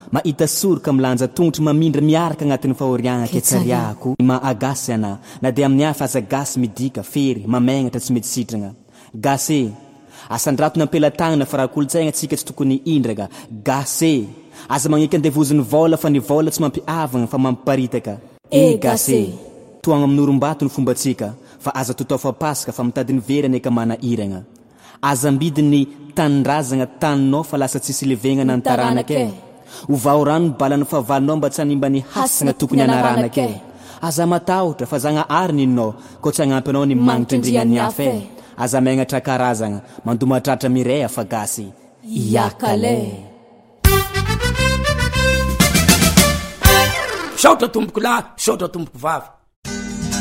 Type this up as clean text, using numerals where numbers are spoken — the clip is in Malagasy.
mahita soroka milanja tongotry mamindra miaraka agnatin'ny fahoriagna ketsariako maagasy ana na dia amin'ny hafa aza gasy midika fery mamagnatra tsy mety sitragna gasy asandrato nampelatagnana fa raha kolotsaigna tsika tsy tokony indraka gasy aza magneky andevoziny vola fa ny vola tsy mampiavagna fa mampiparitaka gasy toagna amin'orombato ny fombatsika fa aza totao fa pasaka fa mitadiny verany eka mana iragna aza mbidiny tanindrazagna taninao fa lasa tsisy levegna na ntaranake ovao rano ny balany favalinao mba tsy hanimba ny hasagna tokony anaranake aza matahotra fa zagna ary ninao ko tsy hagnampy anao ny magnitra indrignany hafa aza magnatra karazagna mandomatratra miray afa gasy iakale saotra tomboko lahy saotra tomboko vavy